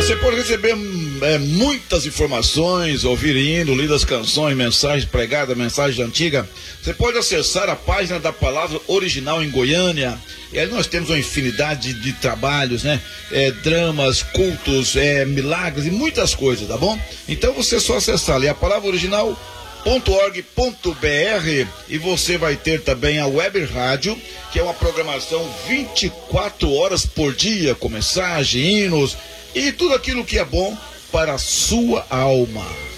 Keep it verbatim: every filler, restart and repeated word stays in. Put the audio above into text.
Você pode receber é, muitas informações, ouvir hino, lidas canções, mensagens pregadas, mensagem antiga. Você pode acessar a página da Palavra Original em Goiânia. E aí nós temos uma infinidade de, de trabalhos, né? É, dramas, cultos, é, milagres e muitas coisas, tá bom? Então você só acessar ali a palavra original ponto org ponto br e você vai ter também a web rádio, que é uma programação vinte e quatro horas por dia, com mensagem, hinos e tudo aquilo que é bom para a sua alma.